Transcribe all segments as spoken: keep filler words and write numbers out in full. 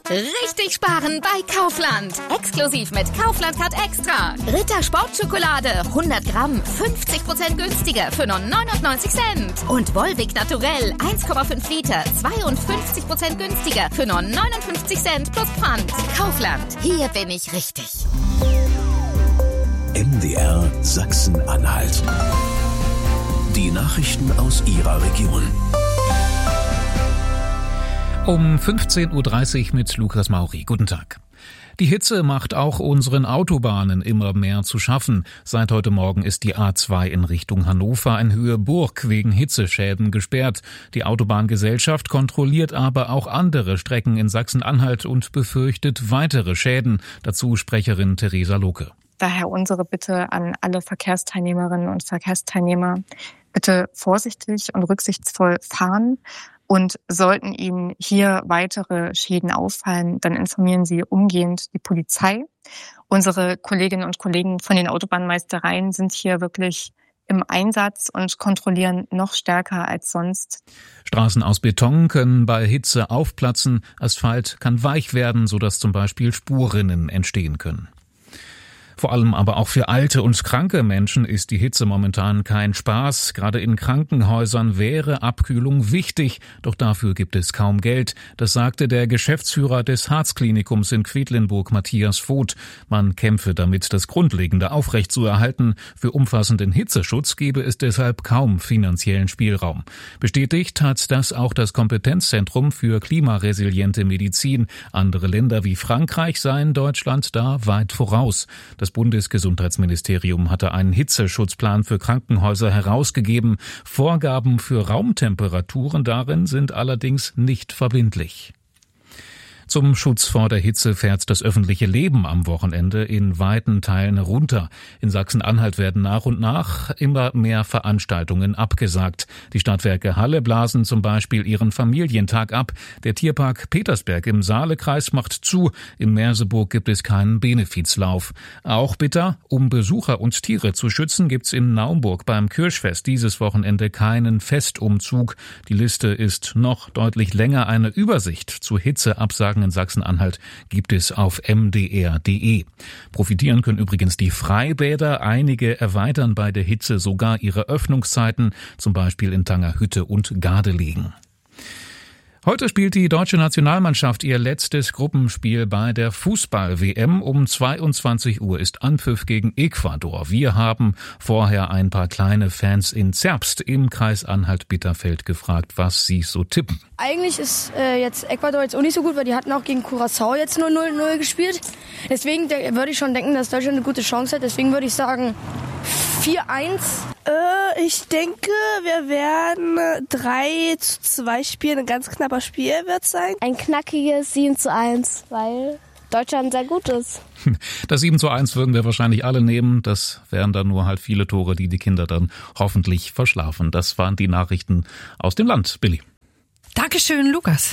Richtig sparen bei Kaufland. Exklusiv mit Kaufland Card Extra. Ritter Sportschokolade hundert Gramm fünfzig Prozent günstiger für nur neunundneunzig Cent. Und Volvic Naturell eins Komma fünf Liter zweiundfünfzig Prozent günstiger für nur neunundfünfzig Cent plus Pfand. Kaufland, hier bin ich richtig. M D R Sachsen-Anhalt. Die Nachrichten aus Ihrer Region. Um fünfzehn Uhr dreißig mit Lukas Mauri. Guten Tag. Die Hitze macht auch unseren Autobahnen immer mehr zu schaffen. Seit heute Morgen ist die A zwei in Richtung Hannover in Höhe Burg wegen Hitzeschäden gesperrt. Die Autobahngesellschaft kontrolliert aber auch andere Strecken in Sachsen-Anhalt und befürchtet weitere Schäden. Dazu Sprecherin Theresa Lohke. Daher unsere Bitte an alle Verkehrsteilnehmerinnen und Verkehrsteilnehmer, bitte vorsichtig und rücksichtsvoll fahren. Und sollten Ihnen hier weitere Schäden auffallen, dann informieren Sie umgehend die Polizei. Unsere Kolleginnen und Kollegen von den Autobahnmeistereien sind hier wirklich im Einsatz und kontrollieren noch stärker als sonst. Straßen aus Beton können bei Hitze aufplatzen, Asphalt kann weich werden, sodass zum Beispiel Spurrinnen entstehen können. Vor allem aber auch für alte und kranke Menschen ist die Hitze momentan kein Spaß. Gerade in Krankenhäusern wäre Abkühlung wichtig, doch dafür gibt es kaum Geld. Das sagte der Geschäftsführer des Harzklinikums in Quedlinburg, Matthias Voth. Man kämpfe damit, das Grundlegende aufrechtzuerhalten. Für umfassenden Hitzeschutz gebe es deshalb kaum finanziellen Spielraum. Bestätigt hat das auch das Kompetenzzentrum für klimaresiliente Medizin. Andere Länder wie Frankreich seien Deutschland da weit voraus. Das Das Bundesgesundheitsministerium hatte einen Hitzeschutzplan für Krankenhäuser herausgegeben. Vorgaben für Raumtemperaturen darin sind allerdings nicht verbindlich. Zum Schutz vor der Hitze fährt das öffentliche Leben am Wochenende in weiten Teilen runter. In Sachsen-Anhalt werden nach und nach immer mehr Veranstaltungen abgesagt. Die Stadtwerke Halle blasen zum Beispiel ihren Familientag ab. Der Tierpark Petersberg im Saalekreis macht zu. In Merseburg gibt es keinen Benefizlauf. Auch bitter, um Besucher und Tiere zu schützen, gibt's in Naumburg beim Kirchfest dieses Wochenende keinen Festumzug. Die Liste ist noch deutlich länger. Eine Übersicht zu Hitzeabsagen in Sachsen-Anhalt gibt es auf m d r punkt d e. Profitieren können übrigens die Freibäder. Einige erweitern bei der Hitze sogar ihre Öffnungszeiten, zum Beispiel in Tangerhütte und Gardelegen. Heute spielt die deutsche Nationalmannschaft ihr letztes Gruppenspiel bei der Fußball-W M. Um zweiundzwanzig Uhr ist Anpfiff gegen Ecuador. Wir haben vorher ein paar kleine Fans in Zerbst im Kreis Anhalt-Bitterfeld gefragt, was sie so tippen. Eigentlich ist äh, jetzt Ecuador jetzt auch nicht so gut, weil die hatten auch gegen Curaçao jetzt nur null null gespielt. Deswegen de- würde ich schon denken, dass Deutschland eine gute Chance hat. Deswegen würde ich sagen vier eins. Äh, ich denke, wir werden drei zu zwei spielen. Ein ganz knapper Spiel wird es sein. Ein knackiges sieben zu eins, weil Deutschland sehr gut ist. Das sieben zu eins würden wir wahrscheinlich alle nehmen. Das wären dann nur halt viele Tore, die die Kinder dann hoffentlich verschlafen. Das waren die Nachrichten aus dem Land. Billy. Dankeschön, Lukas.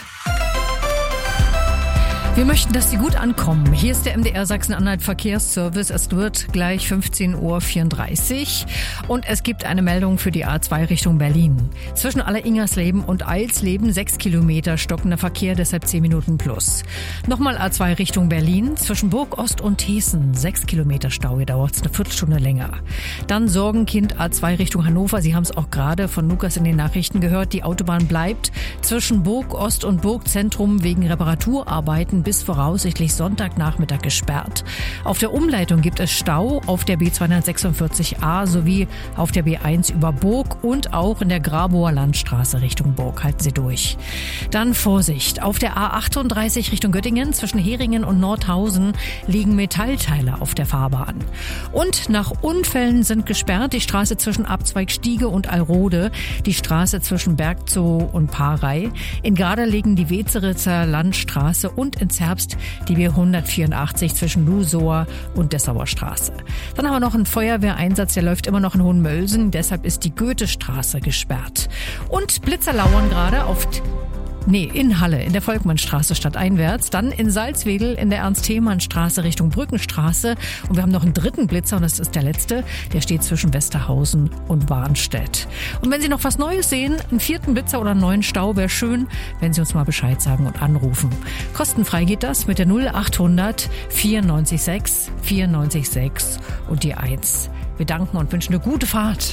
Wir möchten, dass Sie gut ankommen. Hier ist der M D R Sachsen-Anhalt Verkehrsservice. Es wird gleich fünfzehn Uhr vierunddreißig und es gibt eine Meldung für die A zwei Richtung Berlin. Zwischen Alleringersleben und Eilsleben sechs Kilometer stockender Verkehr, deshalb zehn Minuten plus. Nochmal A zwei Richtung Berlin. Zwischen Burg Ost und Hessen sechs Kilometer Stau. Hier dauert es eine Viertelstunde länger. Dann Sorgenkind A zwei Richtung Hannover. Sie haben es auch gerade von Lukas in den Nachrichten gehört. Die Autobahn bleibt zwischen Burg Ost und Burg Zentrum wegen Reparaturarbeiten bis voraussichtlich Sonntagnachmittag gesperrt. Auf der Umleitung gibt es Stau auf der B zweihundertsechsundvierzig a sowie auf der B eins über Burg und auch in der Grabower Landstraße Richtung Burg. Halten Sie durch. Dann Vorsicht. Auf der A achtunddreißig Richtung Göttingen zwischen Heringen und Nordhausen liegen Metallteile auf der Fahrbahn. Und nach Unfällen sind gesperrt die Straße zwischen Abzweig Stiege und Alrode, die Straße zwischen Bergzoo und Paarei. In Garda liegen die Wezeritzer Landstraße und in Zerbst die B hundertvierundachtzig zwischen Lusower und Dessauer Straße. Dann haben wir noch einen Feuerwehreinsatz, der läuft immer noch in Hohenmölsen, deshalb ist die Goethestraße gesperrt. Und Blitzer lauern gerade auf Nee, in Halle, in der Volkmannstraße stadteinwärts. Dann in Salzwedel in der Ernst-Thälmann-Straße Richtung Brückenstraße. Und wir haben noch einen dritten Blitzer und das ist der letzte. Der steht zwischen Westerhausen und Warnstedt. Und wenn Sie noch was Neues sehen, einen vierten Blitzer oder einen neuen Stau, wäre schön, wenn Sie uns mal Bescheid sagen und anrufen. Kostenfrei geht das mit der null achthundert vierundneunzig sechs vierundneunzig sechs und die eins. Wir danken und wünschen eine gute Fahrt.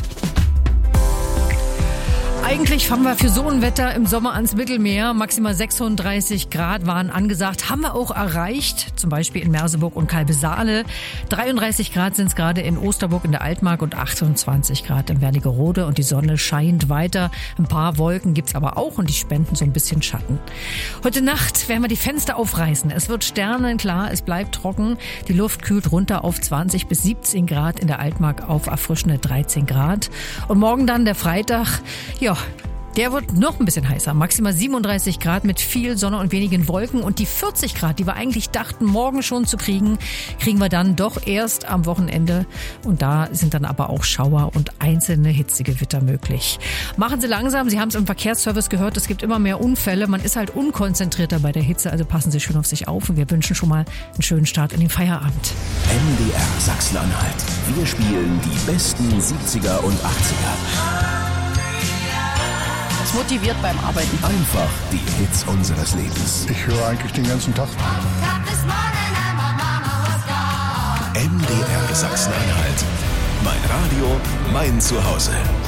Eigentlich fahren wir für so ein Wetter im Sommer ans Mittelmeer. Maximal sechsunddreißig Grad waren angesagt. Haben wir auch erreicht. Zum Beispiel in Merseburg und Kalbe-Saale. dreiunddreißig Grad sind es gerade in Osterburg in der Altmark und achtundzwanzig Grad in Wernigerode. Und die Sonne scheint weiter. Ein paar Wolken gibt's aber auch und die spenden so ein bisschen Schatten. Heute Nacht werden wir die Fenster aufreißen. Es wird sternenklar, es bleibt trocken. Die Luft kühlt runter auf zwanzig bis siebzehn Grad. In der Altmark auf erfrischende dreizehn Grad. Und morgen dann der Freitag. Ja, der wird noch ein bisschen heißer. Maximal siebenunddreißig Grad mit viel Sonne und wenigen Wolken. Und die vierzig Grad, die wir eigentlich dachten, morgen schon zu kriegen, kriegen wir dann doch erst am Wochenende. Und da sind dann aber auch Schauer und einzelne hitzige Gewitter möglich. Machen Sie langsam. Sie haben es im Verkehrsservice gehört, es gibt immer mehr Unfälle. Man ist halt unkonzentrierter bei der Hitze. Also passen Sie schön auf sich auf. Und wir wünschen schon mal einen schönen Start in den Feierabend. M D R Sachsen-Anhalt. Wir spielen die besten siebziger und achtziger. Motiviert beim Arbeiten. Einfach die Hits unseres Lebens. Ich höre eigentlich den ganzen Tag. M D R Sachsen-Anhalt. Mein Radio, mein Zuhause.